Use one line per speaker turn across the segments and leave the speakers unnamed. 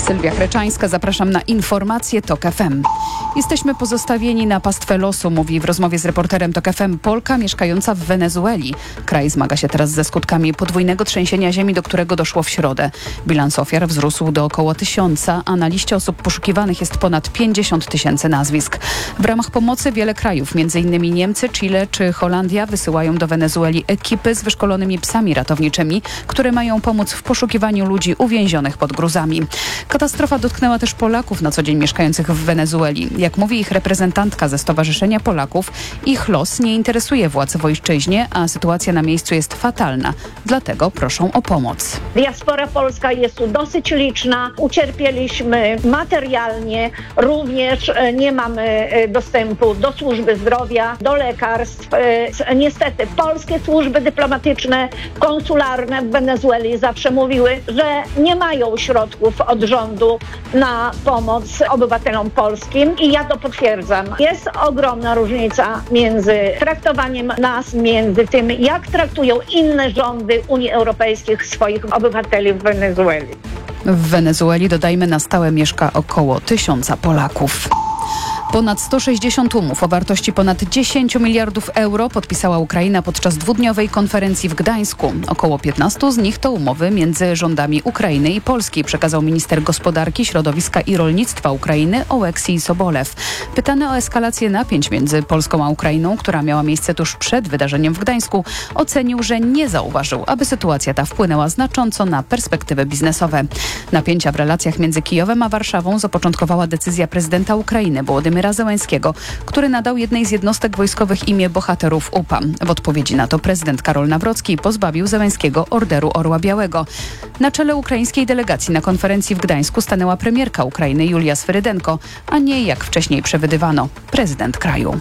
Sylwia Chreczańska, zapraszam na informacje TOK FM. Jesteśmy pozostawieni na pastwę losu, mówi w rozmowie z reporterem TOK FM Polka mieszkająca w Wenezueli. Kraj zmaga się teraz ze skutkami podwójnego trzęsienia ziemi, do którego doszło w środę. Bilans ofiar wzrósł do około 1000, a na liście osób poszukiwanych jest ponad 50 000 nazwisk. W ramach pomocy wiele krajów, m.in. Niemcy, Chile czy Holandia, wysyłają do Wenezueli ekipy z wyszkolonymi psami ratowniczymi, które mają pomóc w poszukiwaniu ludzi uwięzionych pod gruzami. Katastrofa dotknęła też Polaków na co dzień mieszkających w Wenezueli. Jak mówi ich reprezentantka ze Stowarzyszenia Polaków, ich los nie interesuje władz w ojczyźnie, a sytuacja na miejscu jest fatalna. Dlatego proszą o pomoc.
Diaspora polska jest tu dosyć liczna. Ucierpieliśmy materialnie. Również nie mamy dostępu do służby zdrowia, do lekarstw. Niestety polskie służby dyplomatyczne, konsularne w Wenezueli zawsze mówiły, że nie mają środków od rządu na pomoc obywatelom polskim i ja to potwierdzam. Jest ogromna różnica między traktowaniem nas, między tym, jak traktują inne rządy Unii Europejskiej swoich obywateli w Wenezueli.
W Wenezueli, dodajmy, na stałe mieszka około 1000 Polaków. Ponad 160 umów o wartości ponad 10 miliardów euro podpisała Ukraina podczas dwudniowej konferencji w Gdańsku. Około 15 z nich to umowy między rządami Ukrainy i Polski, przekazał minister gospodarki, środowiska i rolnictwa Ukrainy Oleksij Sobolew. Pytany o eskalację napięć między Polską a Ukrainą, która miała miejsce tuż przed wydarzeniem w Gdańsku, ocenił, że nie zauważył, aby sytuacja ta wpłynęła znacząco na perspektywy biznesowe. Napięcia w relacjach między Kijowem a Warszawą zapoczątkowała decyzja prezydenta Ukrainy Wołodymyra Zełenskiego, który nadał jednej z jednostek wojskowych imię bohaterów UPA. W odpowiedzi na to prezydent Karol Nawrocki pozbawił Zełenskiego Orderu Orła Białego. Na czele ukraińskiej delegacji na konferencji w Gdańsku stanęła premierka Ukrainy Julia Swyrydenko, a nie, jak wcześniej przewidywano, prezydent kraju.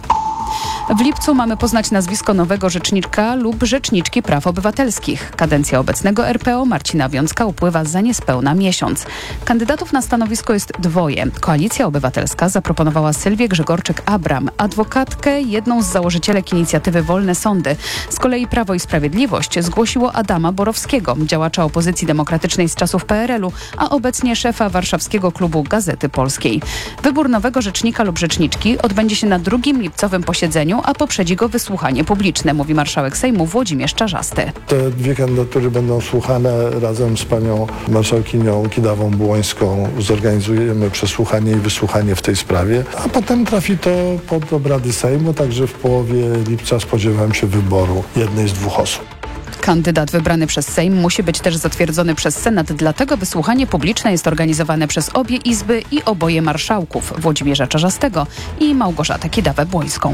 W lipcu mamy poznać nazwisko nowego rzecznika lub rzeczniczki praw obywatelskich. Kadencja obecnego RPO Marcina Wiącka upływa za niespełna miesiąc. Kandydatów na stanowisko jest dwoje. Koalicja Obywatelska zaproponowała Sylwię Grzegorczyk-Abram, adwokatkę, jedną z założycielek inicjatywy Wolne Sądy. Z kolei Prawo i Sprawiedliwość zgłosiło Adama Borowskiego, działacza opozycji demokratycznej z czasów PRL-u, a obecnie szefa warszawskiego klubu Gazety Polskiej. Wybór nowego rzecznika lub rzeczniczki odbędzie się na 2. lipcowym posiedzeniu, a poprzedzi go wysłuchanie publiczne, mówi marszałek Sejmu Włodzimierz Czarzasty.
Te dwie kandydatury będą słuchane razem z panią marszałkinią Kidawą-Błońską. Zorganizujemy przesłuchanie i wysłuchanie w tej sprawie, a potem trafi to pod obrady Sejmu, także w połowie lipca spodziewam się wyboru jednej z 2 osób.
Kandydat wybrany przez Sejm musi być też zatwierdzony przez Senat, dlatego wysłuchanie publiczne jest organizowane przez obie izby i oboje marszałków, Włodzimierza Czarzastego i Małgorzatę Kidawę-Błońską.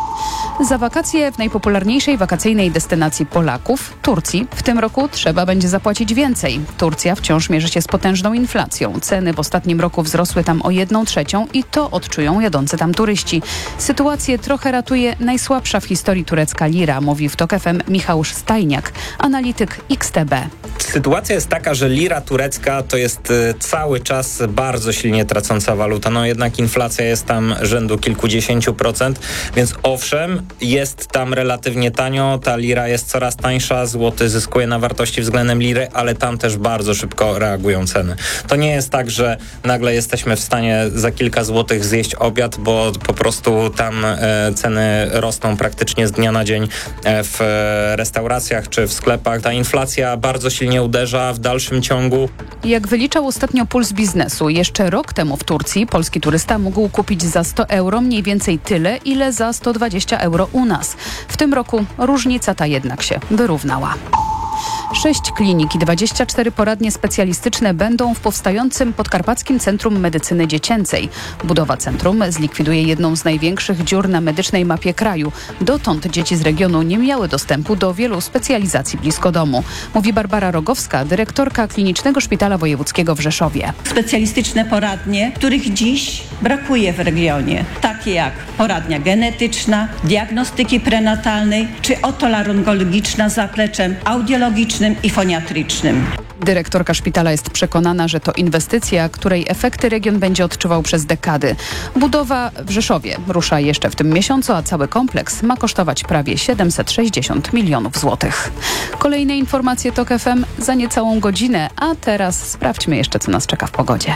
Za wakacje w najpopularniejszej wakacyjnej destynacji Polaków, Turcji, w tym roku trzeba będzie zapłacić więcej. Turcja wciąż mierzy się z potężną inflacją. Ceny w ostatnim roku wzrosły tam o 1/3 i to odczują jadący tam turyści. Sytuację trochę ratuje najsłabsza w historii turecka lira, mówi w TOK FM Michał Stajniak, analityk XTB.
Sytuacja jest taka, że lira turecka to jest cały czas bardzo silnie tracąca waluta. No jednak inflacja jest tam rzędu kilkudziesięciu procent, więc owszem, jest tam relatywnie tanio, ta lira jest coraz tańsza, złoty zyskuje na wartości względem liry, ale tam też bardzo szybko reagują ceny. To nie jest tak, że nagle jesteśmy w stanie za kilka złotych zjeść obiad, bo po prostu tam ceny rosną praktycznie z dnia na dzień w restauracjach czy w sklepach. Ta inflacja bardzo silnie uderza w dalszym ciągu.
Jak wyliczał ostatnio Puls Biznesu, jeszcze rok temu w Turcji polski turysta mógł kupić za 100 euro mniej więcej tyle, ile za 120 euro u nas. W tym roku różnica ta jednak się wyrównała. 6 klinik i 24 poradnie specjalistyczne będą w powstającym Podkarpackim Centrum Medycyny Dziecięcej. Budowa centrum zlikwiduje jedną z największych dziur na medycznej mapie kraju. Dotąd dzieci z regionu nie miały dostępu do wielu specjalizacji blisko domu. Mówi Barbara Rogowska, dyrektorka Klinicznego Szpitala Wojewódzkiego w Rzeszowie.
Specjalistyczne poradnie, których dziś brakuje w regionie, takie jak poradnia genetyczna, diagnostyki prenatalnej czy otolaryngologiczna z zapleczem audiologicznym i foniatrycznym.
Dyrektorka szpitala jest przekonana, że to inwestycja, której efekty region będzie odczuwał przez dekady. Budowa w Rzeszowie rusza jeszcze w tym miesiącu, a cały kompleks ma kosztować prawie 760 milionów złotych. Kolejne informacje TOK FM za niecałą godzinę, a teraz sprawdźmy jeszcze, co nas czeka w pogodzie.